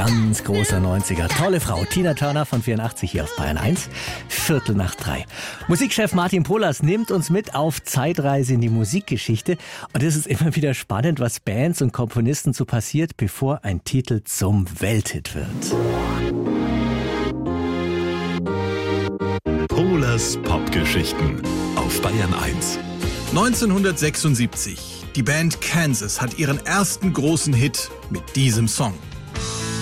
Ganz großer 90er. Tolle Frau. Tina Turner von 84 hier auf Bayern 1. 2:45. Musikchef Martin Polas nimmt uns mit auf Zeitreise in die Musikgeschichte. Und es ist immer wieder spannend, was Bands und Komponisten so passiert, bevor ein Titel zum Welthit wird. Polas Popgeschichten auf Bayern 1. 1976. Die Band Kansas hat ihren ersten großen Hit mit diesem Song.